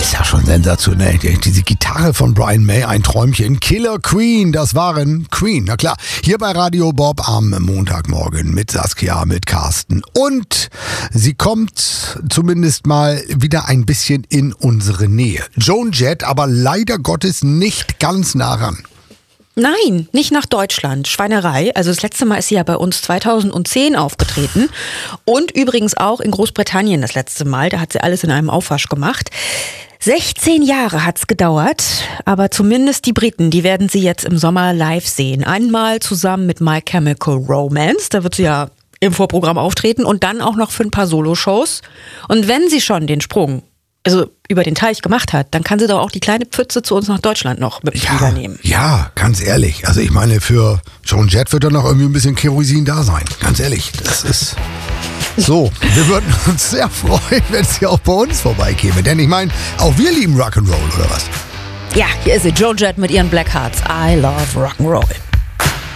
ist ja schon sensationell. Diese Gitarre von Brian May, ein Träumchen. Killer Queen, das waren Queen. Na klar, hier bei Radio Bob am Montagmorgen mit Saskia, mit Carsten. Und sie kommt zumindest mal wieder ein bisschen in unsere Nähe. Joan Jett, aber leider Gottes nicht ganz nah ran. Nein, nicht nach Deutschland. Schweinerei. Also das letzte Mal ist sie ja bei uns 2010 aufgetreten. Und übrigens auch in Großbritannien das letzte Mal. Da hat sie alles in einem Aufwasch gemacht. 16 Jahre hat's gedauert, aber zumindest die Briten, die werden sie jetzt im Sommer live sehen. Einmal zusammen mit My Chemical Romance, da wird sie ja im Vorprogramm auftreten und dann auch noch für ein paar Soloshows. Und wenn sie schon den Sprung über den Teich gemacht hat, dann kann sie doch auch die kleine Pfütze zu uns nach Deutschland noch mit dem Flieger nehmen. Ja, ganz ehrlich. Also ich meine, für Joan Jett wird da noch irgendwie ein bisschen Kerosin da sein. Ganz ehrlich, das ist so. Wir würden uns sehr freuen, wenn sie auch bei uns vorbeikäme. Denn ich meine, auch wir lieben Rock'n'Roll, oder was? Ja, hier ist sie, Joan Jett mit ihren Black Hearts. I love Rock'n'Roll.